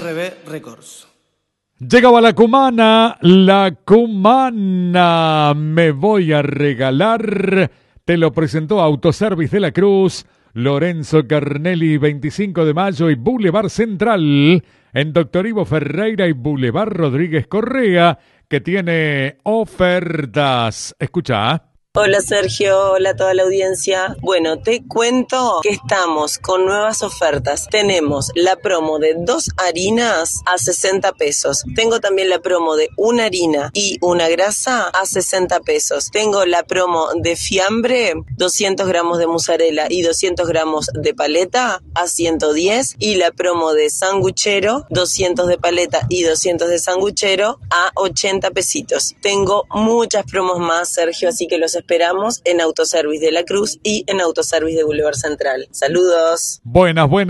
SRB Records. Llegaba la cumana, me voy a regalar. Te lo presentó Autoservice de la Cruz, Lorenzo Carnelli, 25 de mayo y Boulevard Central, en Doctor Ivo Ferreira y Boulevard Rodríguez Correa, que tiene ofertas. Escucha. Hola Sergio, hola a toda la audiencia. Bueno, te cuento que estamos con nuevas ofertas. Tenemos la promo de 2 harinas a 60 pesos. Tengo también la promo de una harina y una grasa a 60 pesos. Tengo la promo de fiambre, 200 gramos de mozzarella y 200 gramos de paleta a 110. Y la promo de sanguchero, 200 de paleta y 200 de sanguchero a 80 pesitos. Tengo muchas promos más, Sergio, así que los esperamos en Autoservice de la Cruz y en Autoservice de Boulevard Central. Saludos. Buenas.